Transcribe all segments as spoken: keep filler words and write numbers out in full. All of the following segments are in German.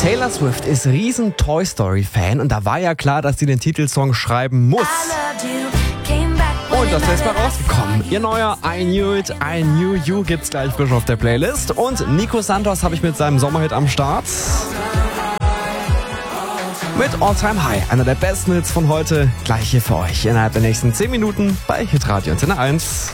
Taylor Swift ist riesen Toy Story Fan und da war ja klar, dass sie den Titelsong schreiben muss. Und das ist jetzt mal rausgekommen. Ihr neuer I Knew It, I Knew You gibt's gleich frisch auf der Playlist. Und Nico Santos habe ich mit seinem Sommerhit am Start. Mit All Time High, einer der besten Hits von heute, gleich hier für euch innerhalb der nächsten zehn Minuten bei Hitradio Antenne eins.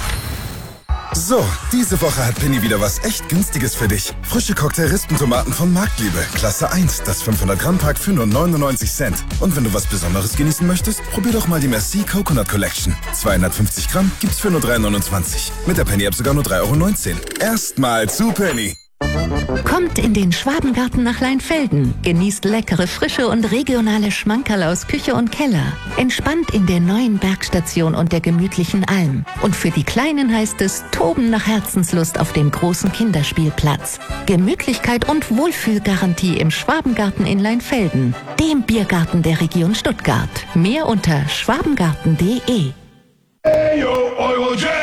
So, diese Woche hat Penny wieder was echt Günstiges für dich. Frische Cocktail-Rispentomaten von Marktliebe, Klasse eins, das fünfhundert Gramm Pack für nur neunundneunzig Cent. Und wenn du was Besonderes genießen möchtest, probier doch mal die Merci Coconut Collection. zweihundertfünfzig Gramm gibt's für nur drei neunundzwanzig. Mit der Penny-App sogar nur drei Euro neunzehn. Erstmal zu Penny. Kommt in den Schwabengarten nach Leinfelden. Genießt leckere, frische und regionale Schmankerl aus Küche und Keller. Entspannt in der neuen Bergstation und der gemütlichen Alm. Und für die Kleinen heißt es Toben nach Herzenslust auf dem großen Kinderspielplatz. Gemütlichkeit und Wohlfühlgarantie im Schwabengarten in Leinfelden. Dem Biergarten der Region Stuttgart. Mehr unter schwabengarten punkt de. Hey, yo, Eurojack!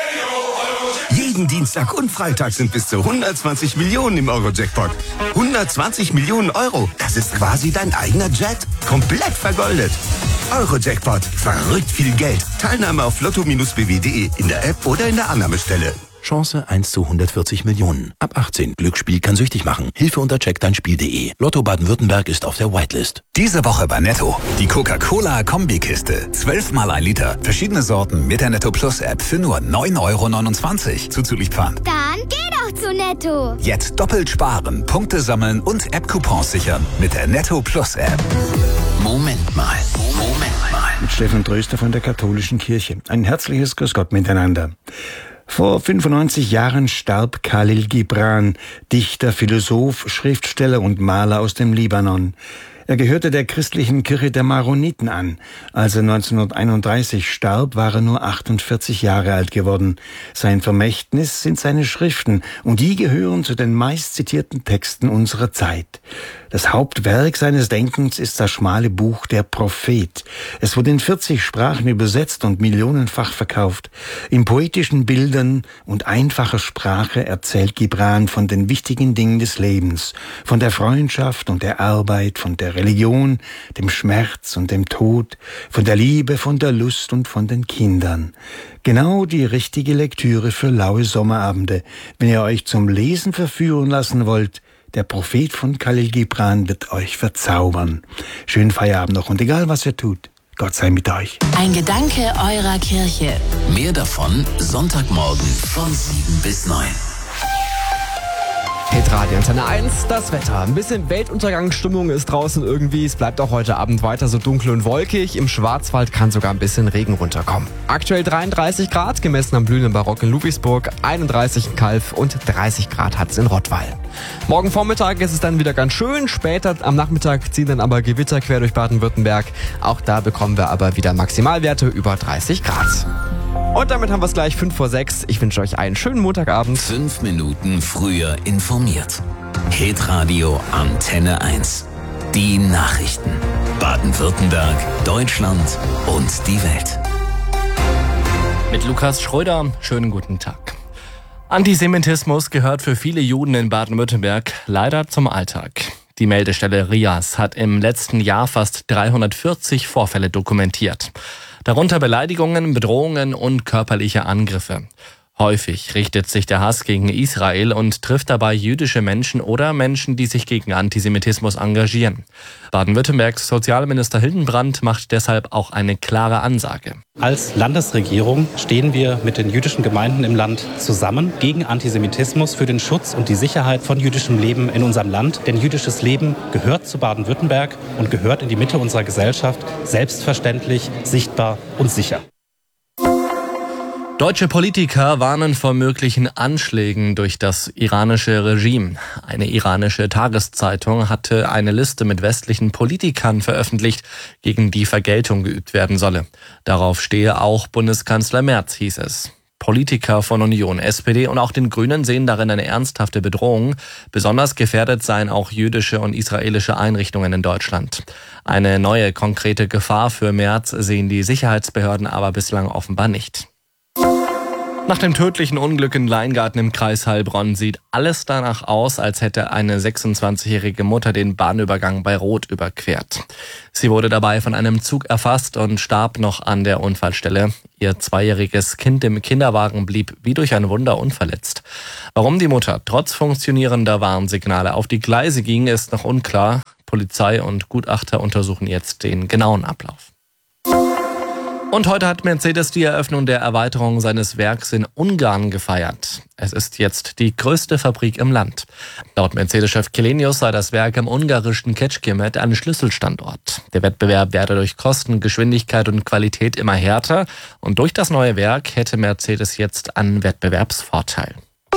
Jeden Dienstag und Freitag sind bis zu hundertzwanzig Millionen im Euro-Jackpot. hundertzwanzig Millionen Euro, das ist quasi dein eigener Jet. Komplett vergoldet. Euro-Jackpot, verrückt viel Geld. Teilnahme auf lotto Bindestrich b w punkt de in der App oder in der Annahmestelle. Chance eins zu hundertvierzig Millionen. Ab achtzehn. Glücksspiel kann süchtig machen. Hilfe unter check dein Spiel punkt de. Lotto Baden-Württemberg ist auf der Whitelist. Diese Woche bei Netto. Die Coca-Cola-Kombikiste. zwölf mal ein Liter. Verschiedene Sorten mit der Netto Plus App für nur neun Euro neunundzwanzig. Zuzüglich Pfand. Dann geh doch zu Netto. Jetzt doppelt sparen, Punkte sammeln und App-Coupons sichern mit der Netto Plus App. Moment mal. Moment mal. Mit Stefan Tröster von der Katholischen Kirche. Ein herzliches Grüß Gott miteinander. Vor fünfundneunzig Jahren starb Khalil Gibran, Dichter, Philosoph, Schriftsteller und Maler aus dem Libanon. Er gehörte der christlichen Kirche der Maroniten an. Als er neunzehnhunderteinunddreißig starb, war er nur achtundvierzig Jahre alt geworden. Sein Vermächtnis sind seine Schriften, und die gehören zu den meistzitierten Texten unserer Zeit. Das Hauptwerk seines Denkens ist das schmale Buch Der Prophet. Es wurde in vierzig Sprachen übersetzt und millionenfach verkauft. In poetischen Bildern und einfacher Sprache erzählt Gibran von den wichtigen Dingen des Lebens, von der Freundschaft und der Arbeit, von der Religion, dem Schmerz und dem Tod, von der Liebe, von der Lust und von den Kindern. Genau die richtige Lektüre für laue Sommerabende. Wenn ihr euch zum Lesen verführen lassen wollt, der Prophet von Khalil Gibran wird euch verzaubern. Schönen Feierabend noch und egal was ihr tut, Gott sei mit euch. Ein Gedanke eurer Kirche. Mehr davon Sonntagmorgen von sieben bis neun. Hitradio Antenne eins, das Wetter. Ein bisschen Weltuntergangsstimmung ist draußen irgendwie. Es bleibt auch heute Abend weiter so dunkel und wolkig. Im Schwarzwald kann sogar ein bisschen Regen runterkommen. Aktuell dreiunddreißig Grad, gemessen am blühenden Barock in Ludwigsburg, einunddreißig in Calw und dreißig Grad hat es in Rottweil. Morgen Vormittag ist es dann wieder ganz schön. Später am Nachmittag ziehen dann aber Gewitter quer durch Baden-Württemberg. Auch da bekommen wir aber wieder Maximalwerte über dreißig Grad. Und damit haben wir es gleich fünf vor sechs. Ich wünsche euch einen schönen Montagabend. Fünf Minuten früher informiert. Hitradio Antenne eins. Die Nachrichten. Baden-Württemberg, Deutschland und die Welt. Mit Lukas Schröder, schönen guten Tag. Antisemitismus gehört für viele Juden in Baden-Württemberg leider zum Alltag. Die Meldestelle RIAS hat im letzten Jahr fast dreihundertvierzig Vorfälle dokumentiert. Darunter Beleidigungen, Bedrohungen und körperliche Angriffe. Häufig richtet sich der Hass gegen Israel und trifft dabei jüdische Menschen oder Menschen, die sich gegen Antisemitismus engagieren. Baden-Württembergs Sozialminister Hildenbrand macht deshalb auch eine klare Ansage. Als Landesregierung stehen wir mit den jüdischen Gemeinden im Land zusammen gegen Antisemitismus, für den Schutz und die Sicherheit von jüdischem Leben in unserem Land. Denn jüdisches Leben gehört zu Baden-Württemberg und gehört in die Mitte unserer Gesellschaft, selbstverständlich, sichtbar und sicher. Deutsche Politiker warnen vor möglichen Anschlägen durch das iranische Regime. Eine iranische Tageszeitung hatte eine Liste mit westlichen Politikern veröffentlicht, gegen die Vergeltung geübt werden solle. Darauf stehe auch Bundeskanzler Merz, hieß es. Politiker von Union, S P D und auch den Grünen sehen darin eine ernsthafte Bedrohung. Besonders gefährdet seien auch jüdische und israelische Einrichtungen in Deutschland. Eine neue konkrete Gefahr für Merz sehen die Sicherheitsbehörden aber bislang offenbar nicht. Nach dem tödlichen Unglück in Leingarten im Kreis Heilbronn sieht alles danach aus, als hätte eine sechsundzwanzigjährige Mutter den Bahnübergang bei Rot überquert. Sie wurde dabei von einem Zug erfasst und starb noch an der Unfallstelle. Ihr zweijähriges Kind im Kinderwagen blieb wie durch ein Wunder unverletzt. Warum die Mutter trotz funktionierender Warnsignale auf die Gleise ging, ist noch unklar. Polizei und Gutachter untersuchen jetzt den genauen Ablauf. Und heute hat Mercedes die Eröffnung der Erweiterung seines Werks in Ungarn gefeiert. Es ist jetzt die größte Fabrik im Land. Laut Mercedes-Chef Kelenius sei das Werk im ungarischen Kecskemét ein Schlüsselstandort. Der Wettbewerb werde durch Kosten, Geschwindigkeit und Qualität immer härter. Und durch das neue Werk hätte Mercedes jetzt einen Wettbewerbsvorteil.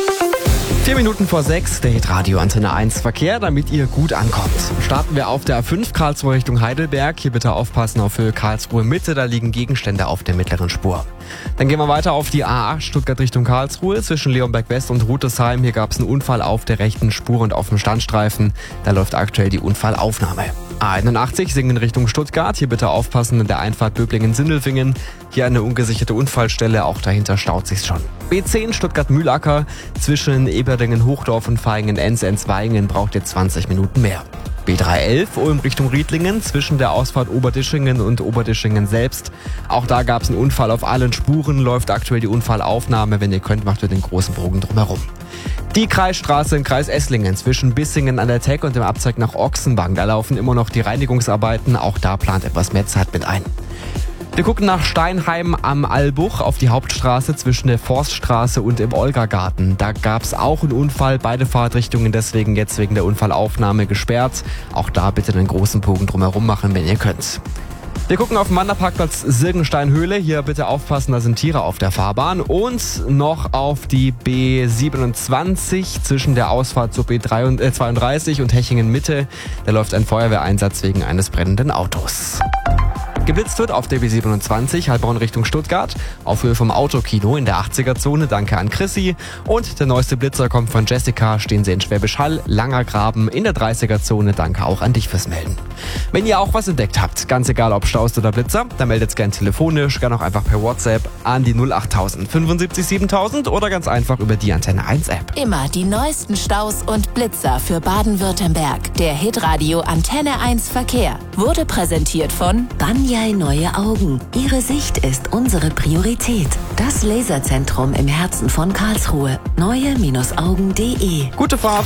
Vier Minuten vor sechs, der Hitradio Antenne eins Verkehr, damit ihr gut ankommt. Starten wir auf der A fünf Karlsruhe Richtung Heidelberg. Hier bitte aufpassen auf Höhe Karlsruhe Mitte, da liegen Gegenstände auf der mittleren Spur. Dann gehen wir weiter auf die A acht Stuttgart Richtung Karlsruhe. Zwischen Leonberg West und Rutesheim. Hier gab es einen Unfall auf der rechten Spur und auf dem Standstreifen. Da läuft aktuell die Unfallaufnahme. A einundachtzig Singen Richtung Stuttgart. Hier bitte aufpassen in der Einfahrt Böblingen-Sindelfingen. Hier eine ungesicherte Unfallstelle, auch dahinter staut sich's schon. B zehn Stuttgart-Mühlacker. Zwischen Eberdingen-Hochdorf und Vaihingen-Enns-Enzweingen braucht ihr zwanzig Minuten mehr. B dreihundertelf Ulm Richtung Riedlingen, zwischen der Ausfahrt Oberdischingen und Oberdischingen selbst. Auch da gab es einen Unfall auf allen Spuren, läuft aktuell die Unfallaufnahme. Wenn ihr könnt, macht ihr den großen Bogen drumherum. Die Kreisstraße im Kreis Esslingen zwischen Bissingen an der Teck und dem Abzweig nach Ochsenbank. Da laufen immer noch die Reinigungsarbeiten, auch da plant etwas mehr Zeit mit ein. Wir gucken nach Steinheim am Albuch auf die Hauptstraße zwischen der Forststraße und im Olgagarten. Da gab es auch einen Unfall, beide Fahrtrichtungen deswegen jetzt wegen der Unfallaufnahme gesperrt. Auch da bitte einen großen Bogen drumherum machen, wenn ihr könnt. Wir gucken auf den Wanderparkplatz Silgensteinhöhle. Hier bitte aufpassen, da sind Tiere auf der Fahrbahn. Und noch auf die B siebenundzwanzig zwischen der Ausfahrt zur B zweiunddreißig und Hechingen Mitte. Da läuft ein Feuerwehreinsatz wegen eines brennenden Autos. Geblitzt wird auf der B siebenundzwanzig, Heilbronn Richtung Stuttgart, auf Höhe vom Autokino in der achtziger-Zone, danke an Chrissy. Und der neueste Blitzer kommt von Jessica, stehen sie in Schwäbisch Hall, Langer Graben in der dreißiger-Zone, danke auch an dich fürs Melden. Wenn ihr auch was entdeckt habt, ganz egal ob Staus oder Blitzer, dann meldet's gern telefonisch, gern auch einfach per WhatsApp an die null achttausend fünfundsiebzig siebentausend oder ganz einfach über die Antenne eins App. Immer die neuesten Staus und Blitzer für Baden-Württemberg. Der Hitradio Antenne eins Verkehr wurde präsentiert von Banyai Neue Augen. Ihre Sicht ist unsere Priorität. Das Laserzentrum im Herzen von Karlsruhe. neue Augen punkt de. Gute Fahrt!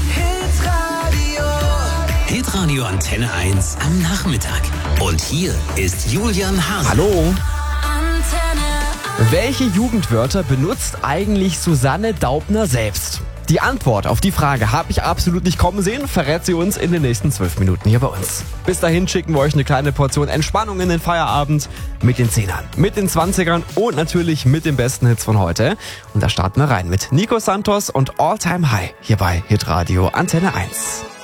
Hitradio Antenne eins am Nachmittag. Und hier ist Julian Hase. Hallo! Welche Jugendwörter benutzt eigentlich Susanne Daubner selbst? Die Antwort auf die Frage habe ich absolut nicht kommen sehen, verrät sie uns in den nächsten zwölf Minuten hier bei uns. Bis dahin schicken wir euch eine kleine Portion Entspannung in den Feierabend mit den Zehnern, mit den Zwanzigern und natürlich mit den besten Hits von heute. Und da starten wir rein mit Nico Santos und All Time High hier bei Hitradio Antenne eins.